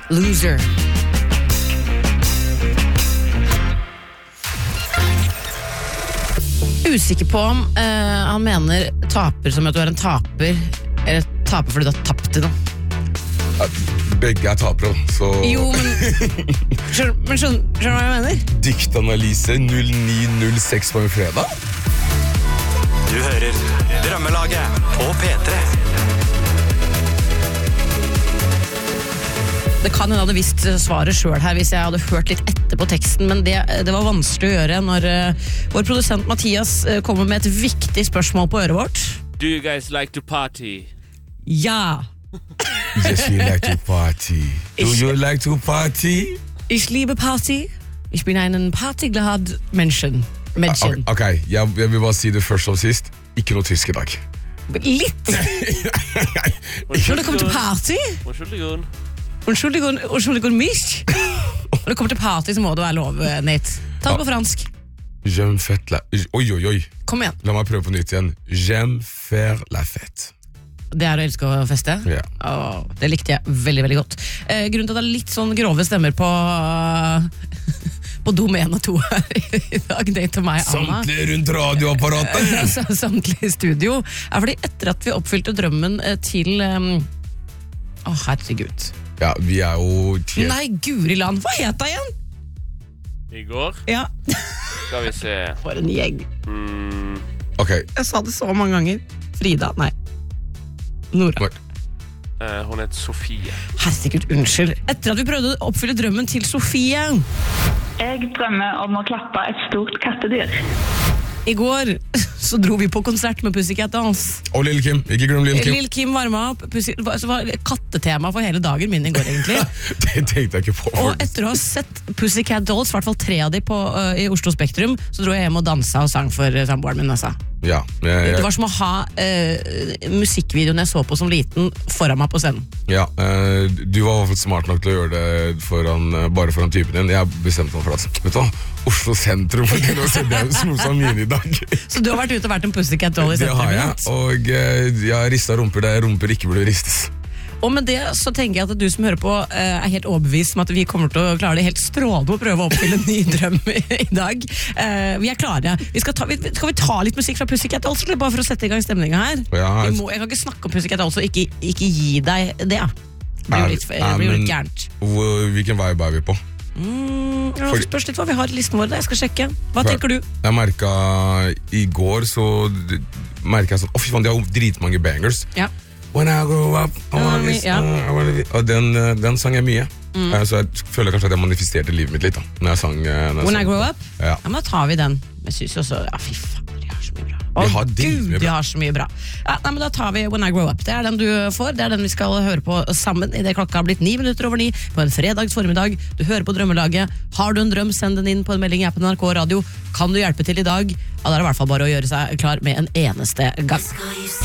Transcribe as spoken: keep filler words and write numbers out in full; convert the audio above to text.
Loser. Usikker på om uh, han mener taper som at du er en taper, eller taper fordi du har tapt i noe. Begge er tapere, så... Jo, men skjønner, men skjønner, skjønner du hva jeg mener? Diktanalyse null ni null seks på en fredag. Du hører Drømmelaget på P tre. Det kan hende jeg hadde visst svaret selv her hvis jeg hadde hørt litt etter på teksten, men det, det var vanskelig å gjøre når uh, vår produsent Mathias uh, kommer med et viktig spørsmål på øret vårt. Do you guys like to party? Ja! Yes, we like to party. Do Ich- you like to party? Ich liebe Party. Ich bin einen partyglad Menschen. Menschen. Ok, okay. Jeg, jeg vil bare si det først og sist. Ikke noe tysk i dag. Litt! Når det kommer til party... Unnskyldningen. Unnskyldning, unnskyldning mich. Når det kommer til party så må det være lov, Nate. Ta det på fransk. J'aime fête la... Oi, oi, oi. Kom igjen. La meg prøve på nytt igjen. J'aime faire la fête. Det er å elske å feste? Ja. Åh, det likte jeg veldig, veldig godt. Eh, grunnen til at det er litt sånn grove stemmer på... på dom en og to her i dag, det til meg, Anna. Samtlige rundt radioapparatet. Samtlige i studio. Er fordi etter at vi oppfylte drømmen eh, til... Um... Åh, herregud. Ja, vi er jo... Tje... Nei, Guri land, hva heter jeg igjen? I går Ja. skal vi se. For en gjeng. Mm, Ok, Jeg sa det så mange ganger. Frida, nei. Nora. eh, hun heter Sofie. Herregud, unnskyld. Etter at vi prøvde å oppfylle drømmen til Sofie. Jeg drømmer om å klappe et stort kattedyr. I går så dro vi på konsert med Pussycat Dolls. og Lille Kim, ikke glem Lille Kim. Lill Kim varma opp. Pussy, det var- så var kattetema for hele dagen min i går, egentlig. Det tenkte jeg ikke på. Og etter å ha sett Pussycat Dolls, i hvert fall tre av de på, uh, i Oslo Spektrum, så dro jeg hjem og dansa og sang for uh, samboeren min. Altså. Ja, jeg, Det jeg, var som å ha uh, musikkvideoen jeg så på som liten foran meg på scenen. ja eh, du var i hvert fall smart nok til å gjøre det foran, eh, bare foran typen din. Jeg bestemte meg for at, vet du hva, Oslo sentrum, for det å se det snosa mine i dag. Så du har vært ute og vært en Pussycat Doll i Det har jeg, sentrum? og eh, jeg har ristet rumper der rumper ikke burde ristes. Og med det så tenker jeg at du som hører på eh, er helt overbevist om at vi kommer til å klare det helt strålende å prøve å oppfylle en ny drøm i, i dag. Eh, vi er klare. Vi skal, ta, vi, skal vi ta litt musikk fra Pussycat Dolls, eller bare for å sette i gang stemninga her? Ja, Vi må, jeg kan ikke snakke om Pussycat Dolls og ikke, ikke gi deg det. Det blir jo litt, det er- blir jo men- litt gærent. hvor- Hvilken vibe er vi på? Mm, ja, Fordi- spørs litt hva vi har i listen vår. Jeg skal sjekke. Hva tenker du? Jeg merket i går, så merket jeg sånn, å fy faen, de har jo dritmange bangers. Ja. When I grow up, I wanna be Ja. strong, I wanna be... Og den, eh, den sang jeg mye. Eh, Så jeg føler kanskje at jeg manifesterte livet mitt litt da, når jeg sang. eh, når jeg When I sang. Grow Up? Ja. Ja, men da tar vi den. Jeg synes jo også, ja fy faen, de har så mye bra. Å De har dritmye Gud, de bra. har så mye bra. Ja, nei, men da tar vi When I Grow Up. Det er den du får, det er den vi skal høre på sammen i det klokka har blitt ni minutter over ni på en fredags formiddag. Du hører på Drømmelaget. Har du en drøm, send den inn på en melding i appen N R K Radio. Kan du hjelpe til i dag? Ja, da er det i hvert fall bare å gjøre seg klar med en eneste gang.